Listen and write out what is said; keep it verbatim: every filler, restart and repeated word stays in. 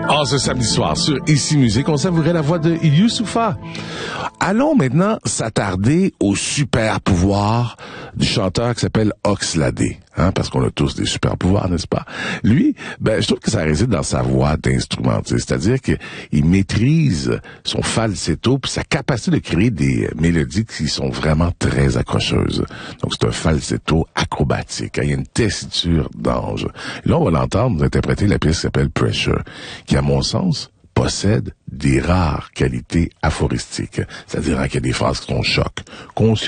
Ah, ce samedi soir, sur Ici Musique, on savourait la voix de Youssoupha. Allons maintenant s'attarder au super pouvoir du chanteur qui s'appelle Oxlade, hein, parce qu'on a tous des super pouvoirs, n'est-ce pas? Lui, ben, je trouve que ça réside dans sa voix d'instrumentiste, c'est-à-dire qu'il maîtrise son falsetto puis sa capacité de créer des mélodies qui sont vraiment très accrocheuses. Donc, c'est un falsetto acrobatique, hein, il y a une tessiture d'ange. Là, on va l'entendre interpréter la pièce qui s'appelle Pressure, qui, à mon sens, possède des rares qualités aphoristiques. C'est-à-dire hein, qu'il y a des phrases qui sont chocs, qu'on